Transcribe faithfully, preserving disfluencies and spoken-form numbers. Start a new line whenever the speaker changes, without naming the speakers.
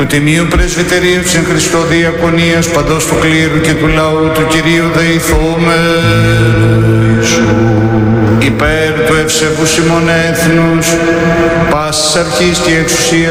του Τιμίου Πρεσβυτερίου εν Χριστώ Διακονίας παντός του κλήρου και του λαού του Κυρίου δεηθούμε. Υπέρ του ευσεβούς ημών έθνους, πάσης αρχής και εξουσίας